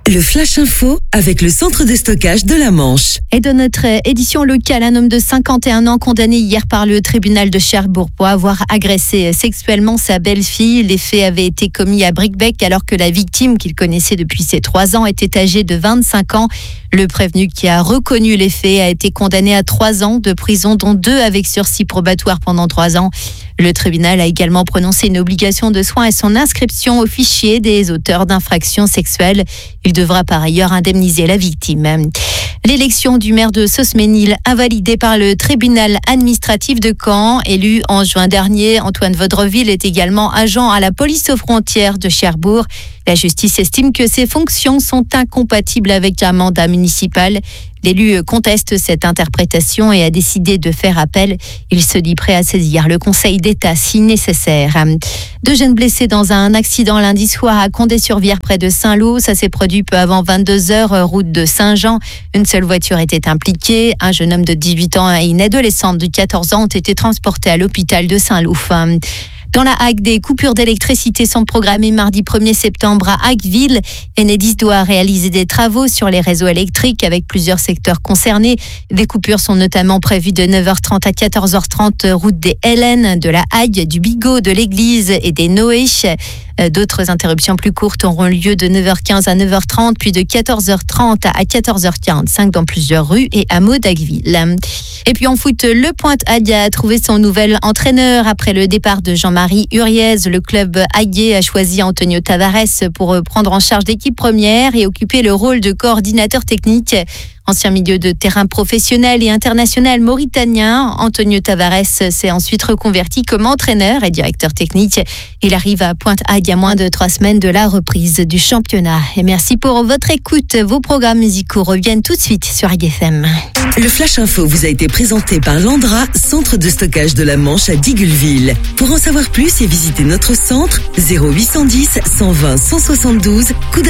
Le Flash Info avec le centre de stockage de la Manche. Et dans notre édition locale, un homme de 51 ans condamné hier par le tribunal de Cherbourg pour avoir agressé sexuellement sa belle-fille. Les faits avaient été commis à Bricbec alors que la victime, qu'il connaissait depuis ses 3 ans, était âgée de 25 ans. Le prévenu qui a reconnu les faits a été condamné à 3 ans de prison, dont 2 avec sursis probatoire pendant 3 ans. Le tribunal a également prononcé une obligation de soins et son inscription au fichier des auteurs d'infractions sexuelles. Il devra par ailleurs indemniser la victime. L'élection du maire de Sosménil invalidée par le tribunal administratif de Caen. Élu en juin dernier, Antoine Vaudreville est également agent à la police aux frontières de Cherbourg. La justice estime que ses fonctions sont incompatibles avec un mandat municipal. L'élu conteste cette interprétation et a décidé de faire appel. Il se dit prêt à saisir le Conseil d'État si nécessaire. 2 jeunes blessés dans un accident lundi soir à Condé-sur-Vière près de Saint-Lô. Ça s'est produit peu avant 22h, route de Saint-Jean. Une seule voiture était impliquée. Un jeune homme de 18 ans et une adolescente de 14 ans ont été transportés à l'hôpital de Saint-Lô. Dans la Hague, des coupures d'électricité sont programmées mardi 1er septembre à Hagueville. Enedis doit réaliser des travaux sur les réseaux électriques avec plusieurs secteurs concernés. Des coupures sont notamment prévues de 9h30 à 14h30 route des Hélènes, de la Hague, du Bigot, de l'église et des Noé. D'autres interruptions plus courtes auront lieu de 9h15 à 9h30, puis de 14h30 à 14h45 dans plusieurs rues et hameaux d'Hagueville. Et puis en foot, le Pointe-Hague a trouvé son nouvel entraîneur après le départ de Jean-Marie Huriez. Le club haguais a choisi Antonio Tavares pour prendre en charge l'équipe première et occuper le rôle de coordinateur technique. Ancien milieu de terrain professionnel et international mauritanien, Antonio Tavares s'est ensuite reconverti comme entraîneur et directeur technique. Il arrive à Pointe-Hague à moins de 3 semaines de la reprise du championnat. Et merci pour votre écoute. Vos programmes musicaux reviennent tout de suite sur Hague FM. Le Flash Info vous a été présenté par Landra, centre de stockage de la Manche à Digulleville. Pour en savoir plus et visiter notre centre, 0810 120 172,